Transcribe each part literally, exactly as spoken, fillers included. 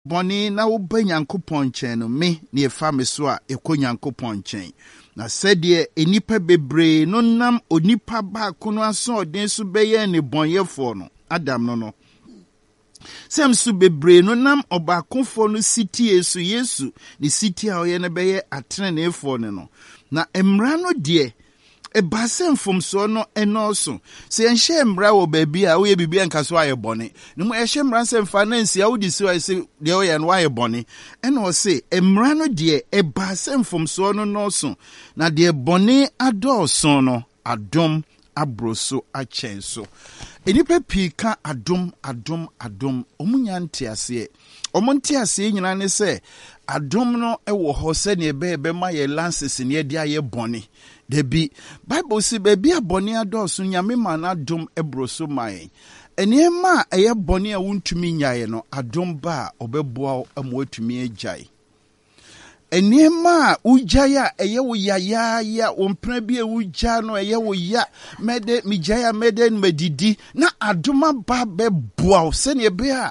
boni na wo ba Nyankopɔn nkyɛn no me ne efa me so a ekɔ Nyankopɔn nkyɛn. Na sɛdeɛ enipa bebree no nam onipa baako no aso ɔden so bɛyɛ ne bɔnyɛfo no Adam no no. Sem su bebree no nam ɔbaakofo no siti Yesu Yesu ne siti a ɔyɛ no bɛyɛ atreneefo no no. Na mmara no deɛ eba sɛ mfomso no ɛnɔso. Sɛ yɛnhyɛ mmara wɔ baabi a woyɛ biribi anka so ayɛ bɔne. No mu yɛhyɛ mmara sɛ mfa na nsia wodi so ayɛ sɛ deɛ woyɛ no ayɛ bɔne. Ɛna ɔse mmara no deɛ eba sɛ mfomso no nɔso. Na deɛ bɔne adɔɔso no adom abroso akyɛn so. Enipa pii ka adom adom adom omunya ntiaseɛ. Omo ntiaseɛ nyina ne sɛ adom no ɛwɔ hɔ sɛ ne ebe ebe ma yɛ lances ne yɛde ayɛ bɔne. Debi Bible si baby a bɔne adɔɔso nyame ma na adom ebroso mae. Enema a ɛyɛ bɔne a wontumi nyae no adom ba a ɔbɛboa amu atumi agyae. Enema a ujaya ɛyɛ wo yaya ya ompra bi a uja no ɛyɛ wo ya mede mijaya mede medidi na adoma ba bɛboa sɛ ne be a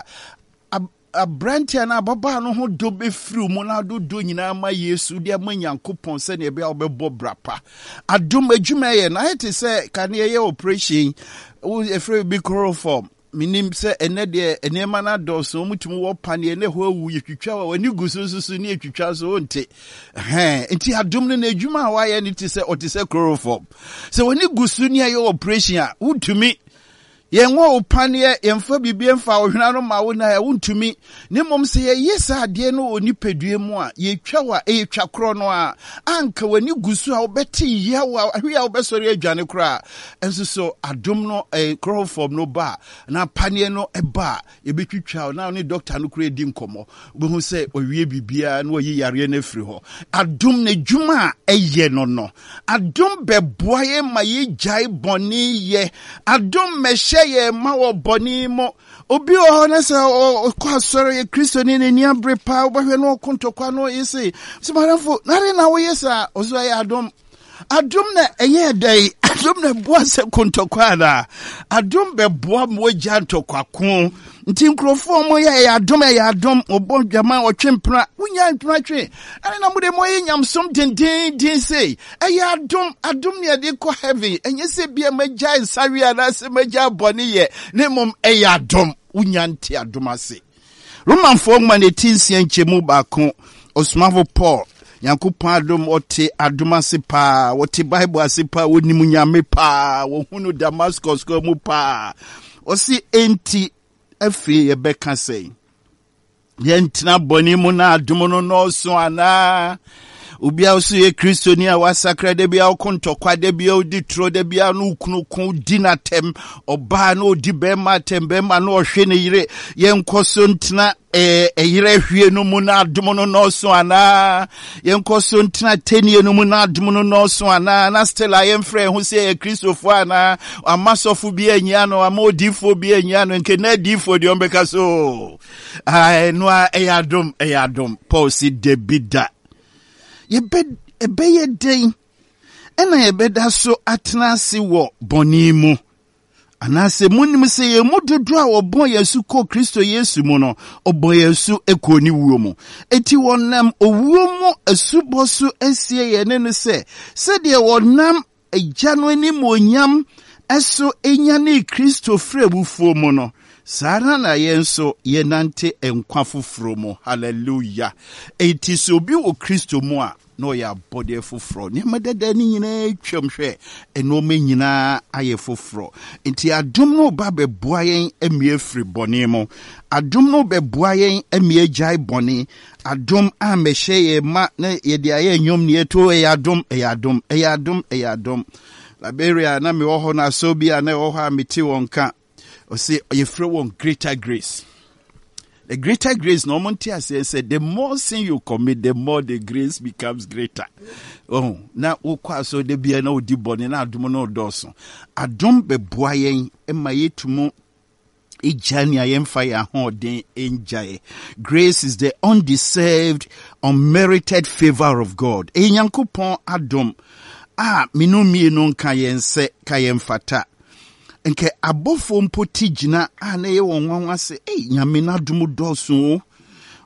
abrantia na baba no ho do be free mu na do do nyina ma Yesu de ma Nyankopɔn sɛ ne be a obɛbɔ brapa adom adwuma yɛ na ɛte sɛ kan yɛ operation wo efre bi chloroform minim se ene de enema na dɔso mutumu wo pane ne ho awu yetwitwa wa ni gusususu ne yetwitwa so nte eh enti adom ne na adwuma a wayɛ ne te se o te se chloroform se woni gusu ne ayo operation a wutumi yenwo opane yemfa bibie mfa ohwena no ma wo na ya wuntumi ne mom se ye yesa ade no oni pedue mu a yetwa wa eyetwa kro no a anka wani gusu a obeti ya wa ahwe a obesori adwane kro a enso so adom no e chloroform no ba na pane no e ba ye betwitwa na ne doctor no kro edi nkomo bo hu se owie bibia na oyi yare na firi ho adom na dwuma eye no no adom beboa ye ma ye jai boni ye adom meshe ye ma wo boni mo obi o na se o kwa soro ye Kristo ni ni abre pa obahwe no kontokwa no yesi simarafo na re na wo yesa ozo ya adom adom na eye dai adom na boa se kontokwa na adom be boa mo gya ntokwa ko nti nkrofo mo ya ya adom ya adom obo dwama otwempra unya ntwa twe na na mo de mo ye nyamsom denden den sei eye adom adom ne de ko heaven enye se bia magya nsawe ana se magya bone ye ne mom eye adom unya nti adom ase Roman four man eighteen nchemu ba ko osmavo Paul Nyankopɔn adom ote adom ase pa wote Bible ase pa wonimu nyame pa wo hunu Damascus ko mu pa osi enti afi yebeka sei yentina boni mu na adom no no so ana ubia osu ye Kristo ni a wasakra de bia okontokwa de bia odi tro de bia no kunukun dinatem oba na odi be ma tembe ma na ohwe ne yire yenkoso ntina e yire hwie no mu na adom no no so ana yenkoso ntina tenie no mu na adom no no so ana na stella yemfre hu se ye Kristofo ana amasofu bia anya no amodifo bia anya no nke na difo de ombeka so ai no e adom e adom Paul si debida yebe ebeye den ena yebeda so atnase wo boni mu anase munim se ye mudodo a obon Yesu ko Kristo Yesu mu no obon Yesu ekoni wuo mu eti wonam owuo mu asuboso asie ye ne no se se de wonam agya no anim onyam eso enya ne Kristo frebufuo mu no Sara na yenso yenante enkwa foforo mu hallelujah eti so bi wo Kristo mu a no ya body foforo ne madada ni nyina twamhwe eno me nyina aye foforo enti adom no ba beboa yen emie firi bone mu adom no beboa yen emie jai bone adom a mehye ye ma na ye de aye nyom ne eto e adom e adom e adom e adom Liberia na me wo ho na so bia na wo ho a meti wonka o say you throw one greater grace. The greater grace, no Montia said, the more sin you commit, the more the grace becomes greater. Oh, now, oh, so there be no debonning, now do no doson. I don't be boying, and my yet to mo. Ijani I am fire holding enjoy. Grace is the undeserved, unmerited favor of God. E Nyankopon adom. Ah, minu mi non kayen se kayen fata. Nke abofo mpoti gina ane ye wonwanwa se eh nyame na dum doso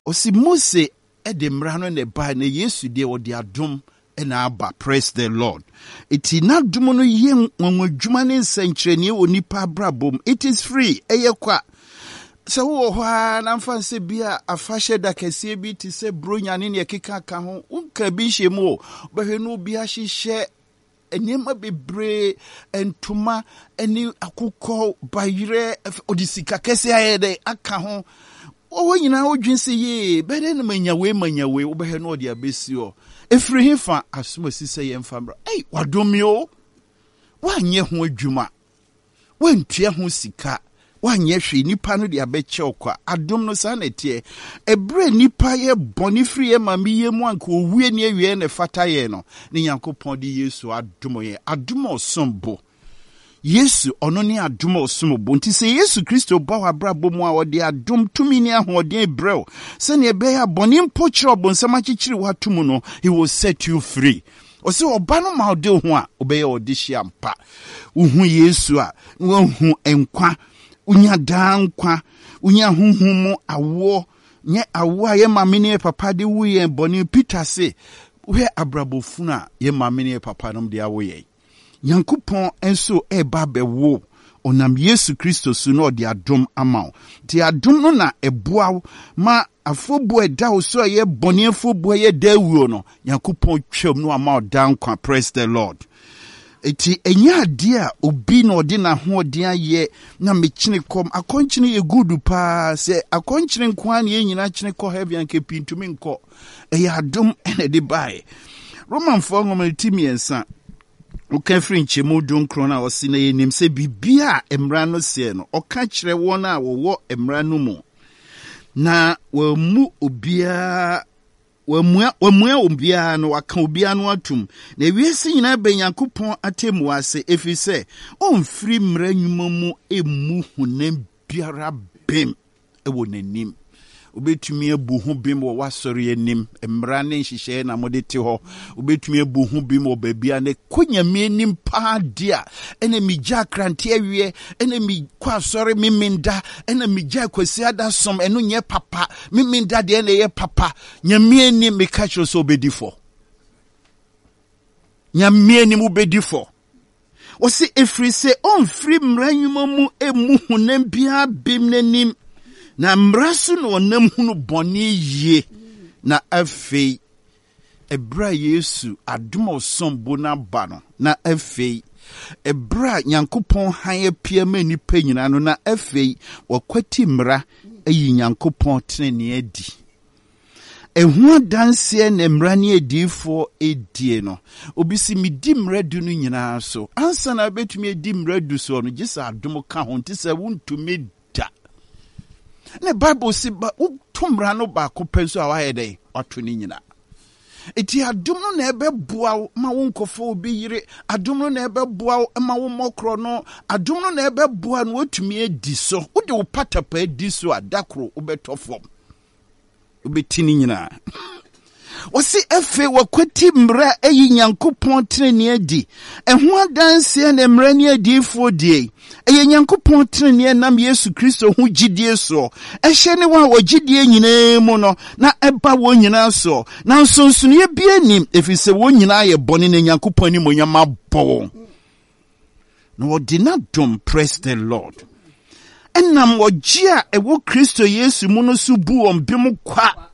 Osi Mose ede mmara no ne ba na Yesu de odi adom na aba. Praise the Lord. Iti na dum no ye nwanwadwuma ne nsankyerene onipa brabom. It is free. Eye kwa. So wo ho na mfa se bia afahye da kase bi ti se bronya ne ne keka ka ho. Unka bi hyemu behwe no bi ahyehye enema bebre entuma eni akukọ bayire odisika kese ayede aka ho. Owo nyina odwinse ye bede na manyawe manyawe obehwe no odi abesi o efiri hefa asoma sise ye mfambra ei wadomio wanye ho adwuma wantua ho sika wanye hwe nipa no de abeche okwa adom no sa na tie ebre nipa ye boni firi ye mamiye mu anka owie ne awie ne fata ye no ne Yankopon de Yesu adom ye adom osombo Yesu ono ne adom osombo nti se Yesu Kristo ba wa brabo mu a ode adom tumi ne ahoden brɛw se ne be ya boni mpo kire obonsam akikire watumu no he will set you free. Ose oba no ma ode ho a obeye ode hia mpa uhu Yesu a wohu enkwa unya dankwa unya huhumu awo nye awo a ye mamene papa de wuye boni Peter se we abrabofuna ye mamene papa nom de awo ye Yankopon enso eba bewo onam Yesu Kristo su no de adom ama ti adom no na eboa ma afobo eda wo so ye boni afobo ye dawuo no Yankopon twam no ama dankwa. Praise the Lord. Eti enya ade a obi na ode na ho ode aye na mechine kom akonchine ye gudu pa se akonchine nkwa na ye nyina chine ko heaven ke pintumi nko e ya adom ene de bae Roman fo ngomaltimi ensa uka firi nchemu dunkro na osi na yenim se bibia emra no se no oka kire won a wo emra no mu na wamu obia wamua wamua obia no waka obia no atum na wiese nyina be Yankopon atemu ase efise onfiri mra nwuma mu emu hunam biara bem ewo nanim obetumi abu ho bim wo wasori anim emra ne nhihye na mode te ho obetumi abu ho bim wo babia ne konyame anim pa dia ene migya krante awie ene mi kwasori miminda ene migya kwasi ada som eno nye papa miminda de ene ye papa nyame anim me ka kiro so obedifo nyame anim obedifo osi efri se on free mra nwuma mu emu hunam bia bim nanim na mrasu no nam hunu boni ye na afei ebra Yesu adom osombo na ba no na afei ebra Yankopon han apia mani pa nyina no na afei wakwati mra ayi Yankopon tene adi ehu danse na mra ne adifo edie no obisi midi mra du no nyina so ansa na betumi edi mra du so no gisa adom ka ho nti se wontumi ne Bible si ba utumra no ba ko penso a wahede wato ni nyina eti adom no na ebeboa ma wonkofo obi yire adom no na ebeboa ma wo mokro no adom no na ebeboa no otumi edi so wo de wo patapa edi so adakro obetofom obetini nyina wasi efe wakwati mra eyi Yankopon treni adi eho adanse na mra ni adifo die eye Yankopon treni nam Yesu Kristo hu gidie so ehye ne wa wogidie nyina mu no na eba wo nyina so na nsonsono ye bia nim efise wo nyina ye bone na Yankopon ni monyama bo no odina dom. Praise the Lord. Enam wogia ewo Kristo Yesu mu no so bu ombem kwa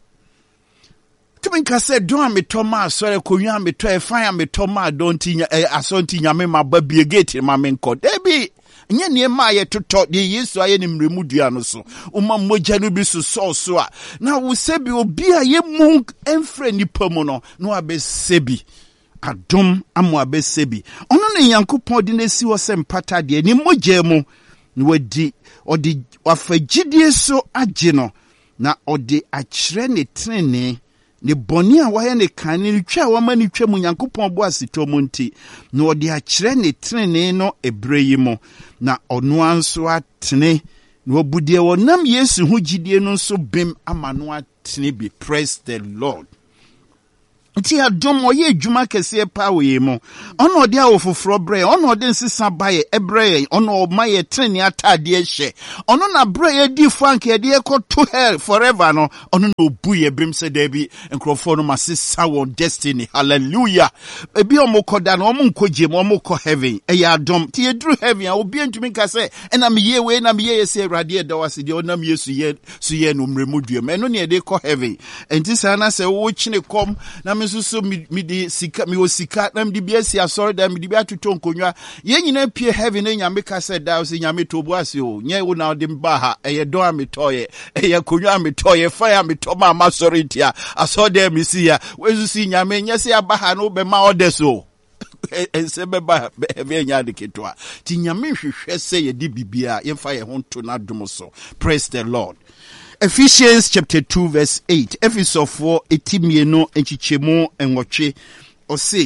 Tuminka said, don't me Thomas, sorry, Koya me to a fire me Thomas, don't tia a sonti yame my baby gate in my main court. Debbie, and ye near my to talk the years so I am remudiano so. Uma mojanubi so so. Now we say be be a ye monk and friendly pomono, no abe sebi. Adom amo abe sebi. Ono ne Yankopon de nesi wo sem pata de ni mojemu no wadi odi wafagidie so agye na odi akyere ne trene ne boni a waye ne kan ne twa wa mani twa mu Yankopon bo asito mu nti na odi akyere ne trene no ebreyi mu na ono anso atene na obudie wonam Yesu hu gidie no so bem ama no atene bi. Praise the Lord. Nti adom oye adwuma kese pa we mo ono de awo foforo bre ono de nsesa baye ebre ono maye treni atade hye ono na bre di frank ye de ko to hell forever no ono no bu ye brim se da bi enkrofo no masesa won destiny hallelujah ebi omokoda no omonkoje mo omoko heaven e ya adom ti ye dru heaven a obi antumi ka se na me ye we na me ye se awrade e da wase de onam yesu ye su ye no mremudue me no ne de ko heaven enti sa na se wo chine kom na so so mi mi di sika mi o sika na mi di biasi asori da mi di biatu tonkonwa ye nyina pie heaven na nyame ka said da so nyame to boase o nye wo na de mba ha eye do ametoye eye konwa ametoye fire ametoma ma sorry tia asori da mi si ya wezu si nyame nya se abaha no be ma odeso ense be ba be nya de ketwa ti nyame hwehwe se ye di bibia ye fa ye ho to na dum so. Praise the Lord. Ephesians chapter two verse eight. Ephesians four etimieno enchichemo enwoche ose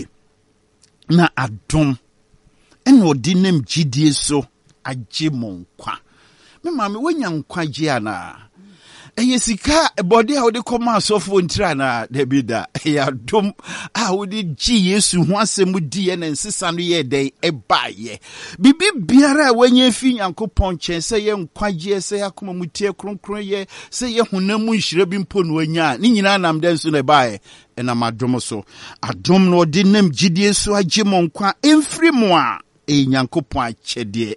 na adom eno dinem gidie so agye monkwa. Me ma me wanya nkwa gye ana. Eye sika body how de come asofo ntira na debida ya dom a wo de gi Yesu ho asem di na nsesa no ye den e baye bibi biara wanya fi Nyankopɔn chen se ye nkwagye se yakoma mutie kronkron ye se ye honam nhire bi mpo no anya ni nyina nam den so na baye na madom so adom no de nam gidie so agye monkwa emfiri mo a e Nyankopɔn akyede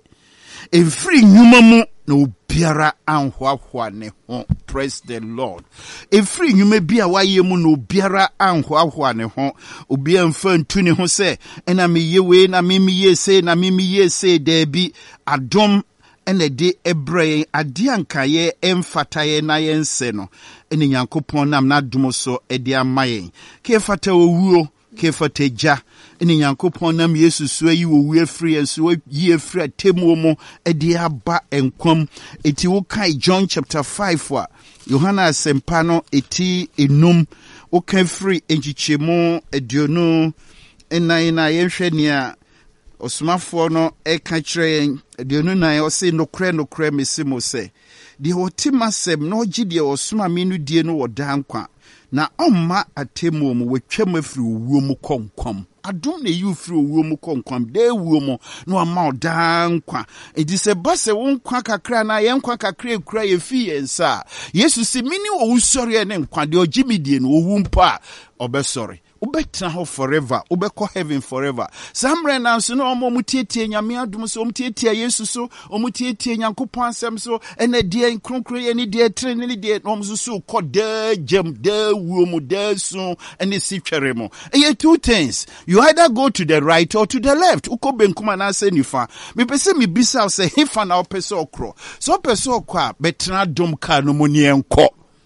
emfiri nyuma mu na obiara anhoahwa ne ho. Praise the Lord. Every nyume bia waye mu no obiara anhoahwa ne ho obia mfa ntu ne ho se ena me yewe na me me ye se na me me ye se da bi adom ene de ebre ade ankaye emfataye na ye nse no ene Nyankopɔn nam na dom so e de amaye ke fata owuo ke fata ja ene Nyankopɔn nam Yesu so yi wo wu afri enso yi afri atemu mo e de aba enkwam eti wo kai John chapter five wa Yohana sempa no eti enum wo kan free enchichemu eduonu enan na yenhwe nia osumafo no e ka kire eduonu nan o se nokre nokre mesimo se de hotimasem no gide osuma menu die no wodankwa na omma atemu mu wetwam afri owuo mu konkom adom na you free owuo mu konkom de owuo mu no ama odankwa edi se base wonkwa kakra na ye nkwa kakra ekura ye fi yensa Yesu si mini wo usori ne nkwa de ogimidie no owu mpa obesori ubetra ho forever ubeko heaven forever samre na so no omo mutietie nyame adom so omutietie Yesu so omutietie Nyankopɔn asɛm so ene die kronkron ye ni die trene ni die no omso so koda jem da wuomu da so ene sitwere mo e two things you either go to the right or to the left uko benkuma na se nifa me pese me bisa se hifa na opese okro so opese okwa betra dom ka no mo ni enko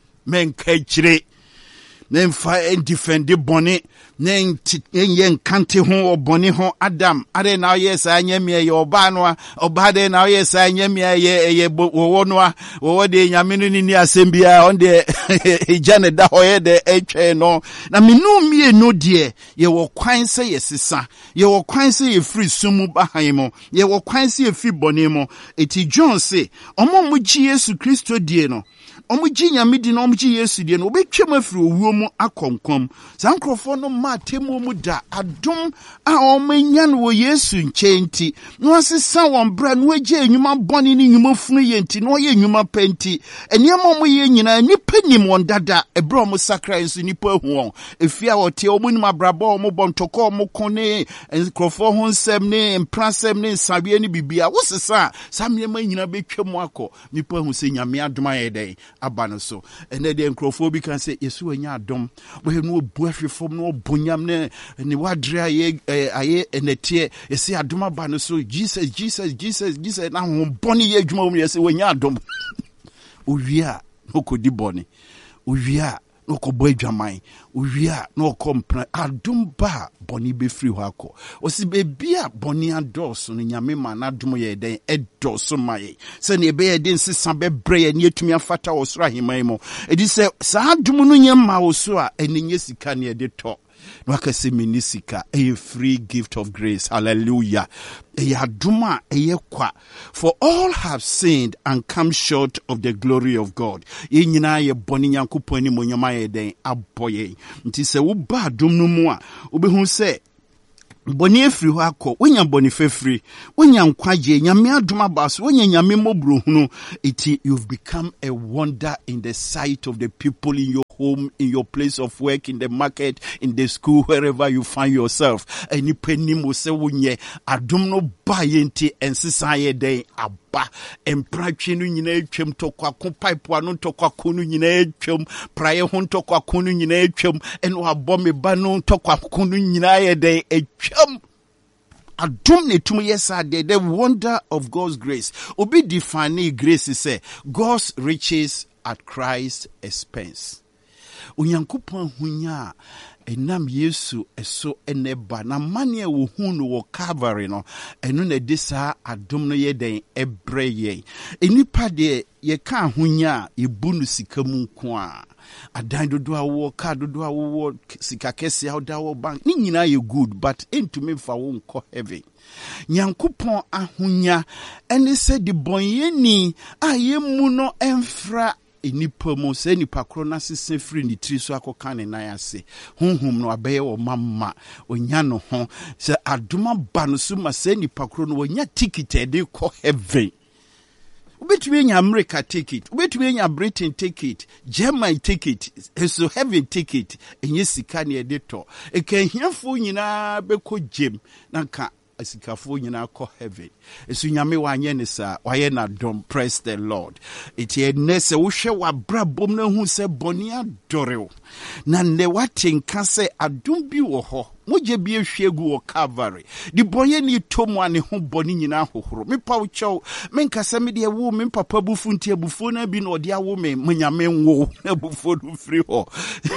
menka kire Nemfa en defendi boni nen yen kante ho oboni ho Adam ade na yes anyame ye oba no oba de na yes anyame ye ye wo no wo de nyame no ni asembia on de ejane da hoye de etwe no na menu mie no de ye wo kwan se ye sesa ye wo kwan se ye free sumu bahan mo ye wo kwan se ye free boni mo eti John se omo mu gi Yesu Kristo die no omu gi nyame di na omu gi Yesu die no obetwem afiri owuo mu akonkom sankrofo no ma temu mu da adom a omanya no Yesu nchenti no asesa won bra no agye enwuma boni ni nwuma funu ye nti no ye enwuma penti eniema omu ye nyina nipa nim won dada ebra omu sakra enso nipa hu won efia wote omu nim abrabo omu bontoko omu kone enkrofo ho nsem ne emprasem ne sabie ni bibia wosesa samyema nyina betwem akọ nipa hu se nyame adom ayedai abano so ene de enkrofo can say Yesu anya adom we no bu ahwefom no bonyam ne ne wadre aye aye enetie ese adom abano so Jesus Jesus Jesus Jesus na ho boni ye adwuma mu yese wanya adom owia no kodi boni owia no ko bo adwaman owia no ko mpra adom ba boni be free ho akọ osi be bia boni adoso no nyame ma na adom ye den edoso maye se ne be ye den sesa be bre ne etumi afata osoro aheman mo edi se sa adom no nyema wo so a enenye sika ne de to No akase minisika a free gift of grace. Hallelujah. Eyaduma eyekwa. For all have sinned and come short of the glory of God. Ye nyina ye boni Nyankopon ni monyama ye den aboye. Nti se wo ba adom no mu a obehu se boni efiri ho akọ wonya boni fefiri wonya nkwaje nyame adoma baso wonya nyame mobro hunu iti you've become a wonder in the sight of the people in your home, in your place of work, in the market, in the school, wherever you find yourself. Any penny mo se wonye adom no ba yenti ensisa ye den aba empratwe no nyina atwam tokwa ko pipe ano tokwa ko no nyina atwam praye ho tokwa ko no nyina atwam eno abɔ me ba no tokwa ko no nyina ye den atwam. Adum ne tum yesa de the wonder of God's grace. Obi define grace say God's riches at Christ's expense. Unyankopon hunya enam Yesu eso eneba na mane wo hunu wo Calvary no eno na disa adom no ye den ebreye enipa de ye ka hunya ye bunu sika mu nko a adan dodo awo ka dodo awo sika kese awda wo bank ni nyina ye good but entumi fa wo nko heaven. Nyankopon ahunya ene se de bonyeni a ye mu no emfra enipa mo se nipa kro na sese free ni tri so akoka ne nan ase honhom no abeye wo mamma onya no ho se adoma ba no so ma se nipa kro no onya ticket e de ko heaven. Ubetumi enya America ticket, ubetumi enya Britain ticket, German ticket, so heaven ticket enye sika ne e de to e kan hiafo nyina be ko gem na ka asikafo nyina ko heaven. Esu nyame wanye ne sa waye na dom. Praise the Lord. Iti enese wo hwe wa brabom na hu se boni adore na ne watenka se adom bi wo ho moje bi ehwegu wo Calvary di boye ni tomu ane ho boni nyina hohoro me pa wo chew me nkasa me de wo me papa bufu ntia bufo na bi na ode awo me nyame nwo na bufo du free ho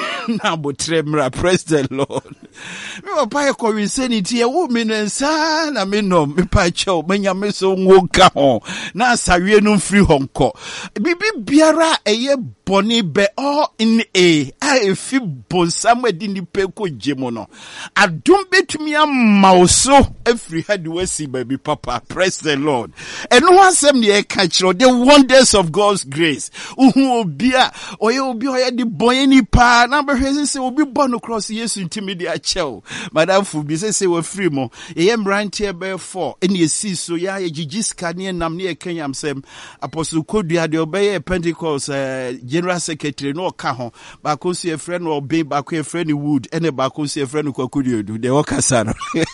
na botremra. Praise the Lord. Me papa e ko wi senity e wo me nsa na me no me pa chew me nyame so nwo ka ho na asawie no free ho nko bibi biara eye boni be all in a a fi bonsam edi ni pe ko jemo no adom betumi amma so every head we see baby papa. Praise the Lord. And no one sem ne catch the wonders of God's grace. Uhu obi a oye obi oye di boy ni pa na be hwese se obi born across Yesu intimidi a chew madam fu bi se se we free mo e yem rantie be four ene esi so ya ye gigiska ne nam ne ekanyam sem apostle Kodua de obeye Pentecost uh, general secretary no ka ho ba ko so e friend no obe ba ko e friend Wood ene ba ko so e friend Kwaku do de wakasano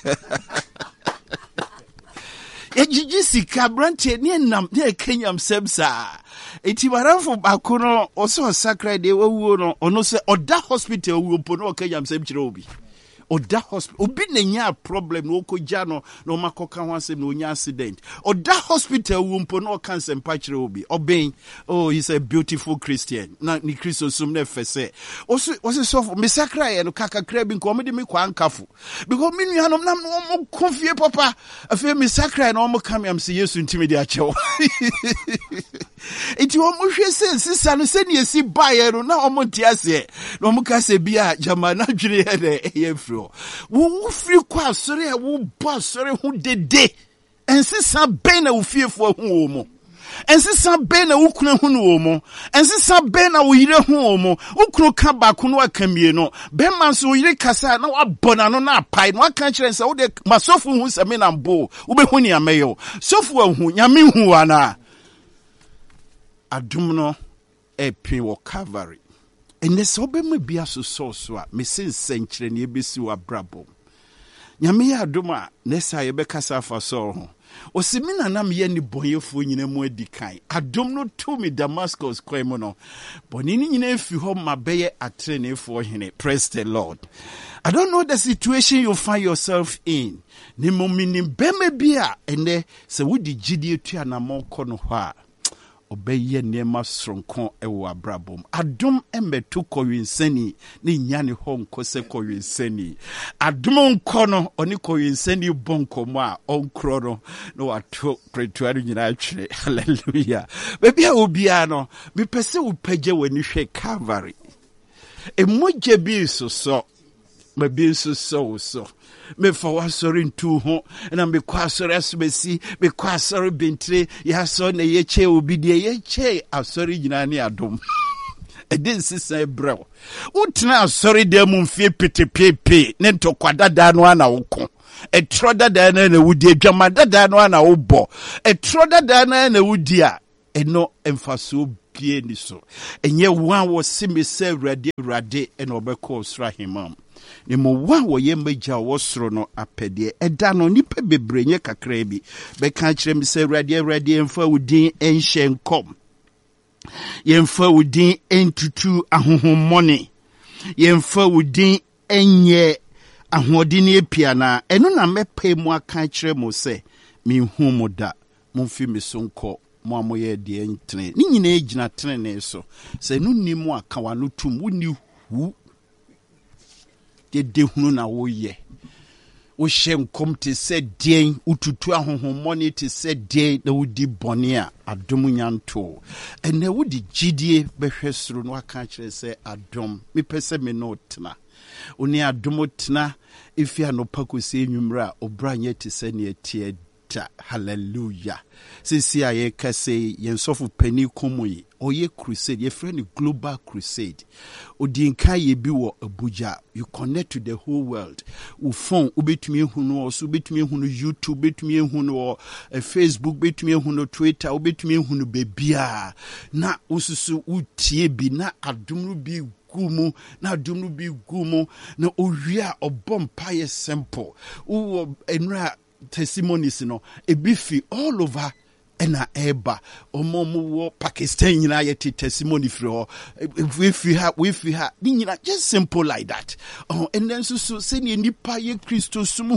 e jijisi kabrante ne nam ne kenyam sebsa eti baranfo bakono oso sakra de wawuo no ono se oda hospital wo po no kenyam seb kire obi oda hospital obi na nya problem no koja no no makoka ho asem no nya accident oda hospital wo po no cancer mpa kire obi oben oh he's a beautiful Christian na ni Kristo sum na fese oso oso so me sakra ye no kakakra bi nko me de me kwa ankafo because me nua no nam no konfie papa afi me sakra no mo kam am se Yesu ntimi de achew enti wo mo hwe se sisa no se ne esi bae no na o mo tiase no mo ka se bia jama na dwere ye de ye fro wo free kwa sore wo bo sore hu dede ensisa ben na wo fiefo hu mo ensisa ben na wo kuna hu no mo ensisa ben na wo yire hu mo wo kunu ka ba kunu akamie no ben man so yire kasa na wa bona no na pai no aka kire nsa wo de masofu hu se me na mbo wo be hu ni ameyo sofu hu nyame hu ana adum no epi wo Calvary ene so be me bia so so so a me sensenkyere ne ebesi wa brabo nyame ya adum a nesa ye be kasa fa so ho osimina nam ye ni bonyefo nyina mu adikan adum no to me Damascus kwemo no boni ni nyina efi ho mabeye atrenefo hene. Praise the Lord. I don't know the situation you find yourself in ni momini beme bia ene se wodi gidie tua na moko no ho a obeye nema sronko ewo abrabom adom embetu kowinsani ni nyane ho nkose kowinsani adom nko no oni kowinsani bonko mo a onkro no no wato pretuari nyina atwere. Hallelujah. Baby obia no bi pese wo pagye wani hwe Calvary emoje bi so so Maybe so so so. Me for was sorry to home, and I'm because sorry as we see, because sorry bintre, ya son a ye che will be the ye che, I'm sorry, Jinani Adom. I didn't say, bro. What now, sorry, dear moon fear pity pepe, Nento quada dan one oko. A trodder dan and a woody, Jamada dan one obo. A trodder dan and a woodia, and no emphasis. So, and yet one was semi say ready, ready, and obeko strahimam. Ni mo one wo ye meja was rono apede, a dano nipe be brenye kakrebi, be catch them say ready, ready, and for within ancient com. Yen for within entutu ahon money. Yen for within enye ahodini piana, and no na me pay more catch mo say, me humo da, mon fi me sonko. Mo amoye de entene ni nyina ejina tene so se no nimu aka wano tum woni hu de de hunu na wo ye wo hye nkom te se den ututu ahohommoni te se den na wodi bone a adom nyanto ene wodi gidie behwe soro no aka kire se adom mepese me no tena oni adom tena ifia no pakosi enwumra obranye te se ne etie. Hallelujah. Sisi aye kase yensofu peni komoyi oye crusade ye friend global crusade odinka ye bi wo Abuja. You connect to the whole world. U phone ubetumi hunu oso ubetumi hunu YouTube ubetumi hunu Facebook ubetumi hunu Twitter ubetumi hunu bebia na ususu utie bi na adumru bi gumu na adumru bi gumu na owia obompa ye simple u enra testimonies no ebifi all over ena eba omomu wo Pakistan nyina yeti testimony free if we have if we have nyina just simple like that oh and then so so say nipa ye Christo sum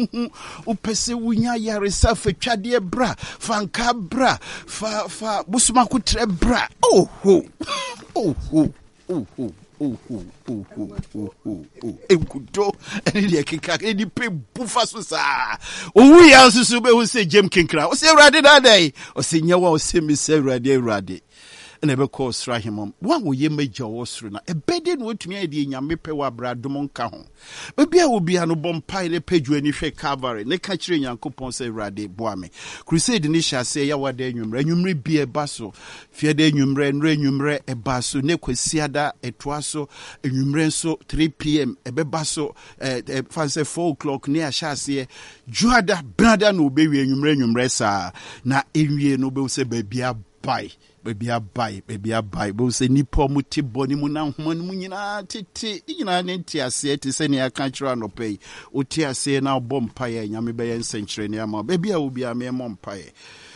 upese wunya yaresa fa twade bra fanka bra fa fa busuma kutre bra oh ho oh ho oh ho oh oh oh oh oh oh oh enkudo eni de keka eni pe bufa so sa owu ya so so be wo say Jem Kinkra o say Urade da dai o say nyawa o say me say Urade Urade na be call strahimom wa wo ye meja wo soro na ebede no otumi ade nyame pe wa bradom nka ho bia wo bia no bompai le page ani hwe Calvary ne ka kire Nyankopon say Urade boa me crusade ni sha say ya wada enwumre enwumre bia baso fiade enwumre nre enwumre e baso ne kwasiada etoaso enwumre nso three p m ebe baso eh fanse four o'clock ne a sha say juada brada no be wi enwumre enwumre sa na enwie no be se ba bia bai baby abai baby abai bo se nipo muti boni mu na homa mu nyina tete nyina ne nti ase te se ne aka kira no pay oti ase na obom paye nyame be yen senkyere ne ama baby a obi a me mom paye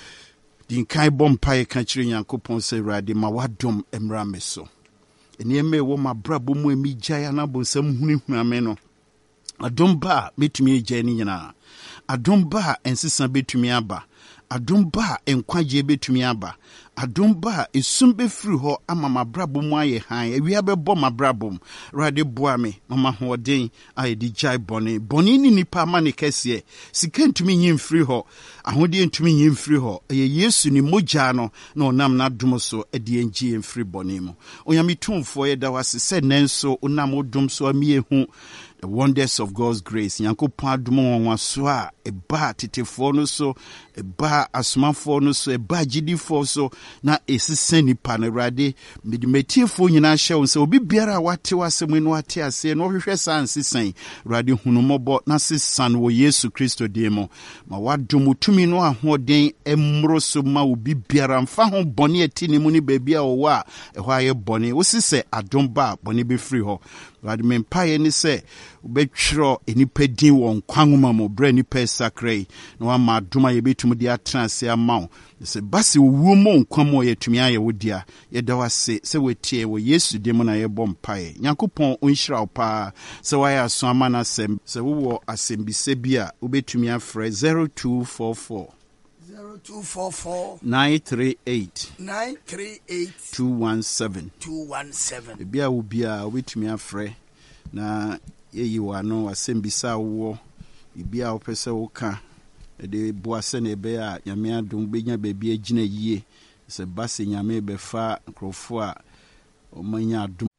din kai bom paye ka kire Nyankopon se Urade ma wadom emra me so eni eme wo ma brabo mu emi gya na bo sam huni huame no adom ba metumi gya ni nyina adom ba ensesa betumi aba adom ba enkwaje betumi aba adom ba esum be free ho ama mabrabo mu aye han awia be bo mabrabo Urade boa me mama hoden aye di jai boni boni ni nipa ma ne kese sika ntumi nyim free ho ahode ntumi nyim free ho eye Yesu ni moja no na onam na dom so ede enji free boni mu onyame tumfo ye da wase se nenso onam odom so amie hu the wonders of God's grace. Nyankopon adom won so a eba tetefo no so eba asomafo no so eba gidifo so na esisen nipa na Urade medimetiefo nyina hye won se obi biara wate wasem no ate ase no hwehwe san sisen Urade hunumobo na sisan wo Yesu Kristo demo ma wadom tumi no ahoden emro so ma obi biara mfa ho bone atini mu ni baabi a wo a ehwa ye bone wo sise adom ba bone be free ho Urade mempaye ni se ubetro enipa din won kwanwoma mo bra nipa sakrai na wa ma adoma ye betum di atranse amaw se basi wuo mo nkwamo ye tumi aye wodia ye da wase se wetie wo Yesu dem na ye bompaye Nyankopon onhyira opa se wa ya so amana sem se wo asembise bia ubetumi afre zero two four four zero two four four nine three eight nine three eight two one seven two one seven bia wo bia ubetumi afre na yeyi wano asembisa wo bibia opese wo ka de boase na ebe a nyame adom benya baabi agina yie se base nyame befa nkrofo a o manya adom